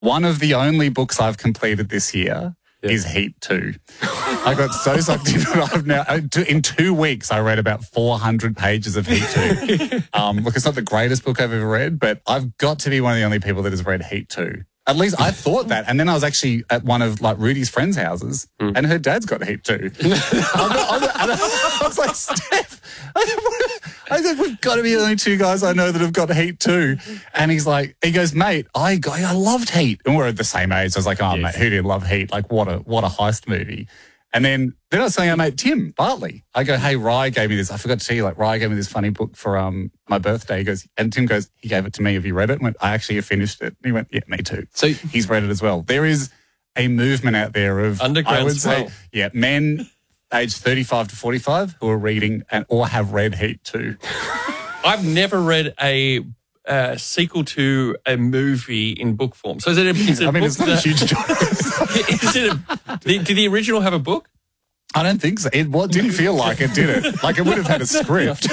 one of the only books I've completed this year is Heat 2. I got so sucked in that I've now, in 2 weeks, I read about 400 pages of Heat 2. Look, it's not the greatest book I've ever read, but I've got to be one of the only people that has read Heat 2. At least I thought that. And then I was actually at one of like Rudy's friends' houses and her dad's got Heat 2. I was like, Steph, I said, we've got to be the only 2 guys I know that have got Heat 2. And he goes, mate, I loved Heat. And we're at the same age. So I was like, mate, who didn't love Heat? Like, what a heist movie. And then I was saying, mate, Tim Bartley. I go, hey, Rye gave me this. I forgot to tell you, like, Rye gave me this funny book for my birthday. He goes, and Tim goes, he gave it to me. Have you read it? I went, I actually have finished it. And he went, yeah, me too. So he's read it as well. There is a movement out there of, underground I would swell. say, men aged 35 to 45 who are reading or have read Heat 2. I've never read a sequel to a movie in book form. So is it it's not a huge choice. Did the original have a book? I don't think so. It didn't feel like it, did it? Like it would have had a script.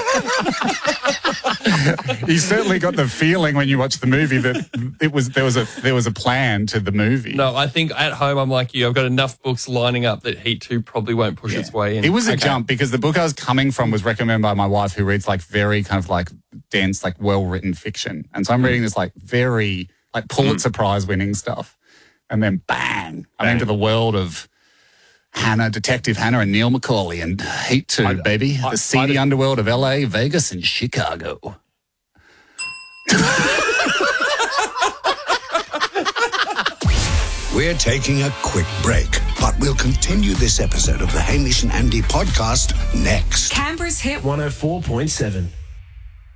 You certainly got the feeling when you watched the movie that there was a plan to the movie. No, I think at home I'm like you. I've got enough books lining up that Heat 2 probably won't push its way in. It was a jump because the book I was coming from was recommended by my wife, who reads like very kind of like dense, like well-written fiction. And so I'm reading this like very like Pulitzer Prize winning stuff. And then bang, I'm into the world of Detective Hannah and Neil McCauley and Heat 2, baby. The seedy underworld of LA, Vegas, and Chicago. We're taking a quick break, but we'll continue this episode of the Hamish and Andy podcast next. Canberra's Hit 104.7.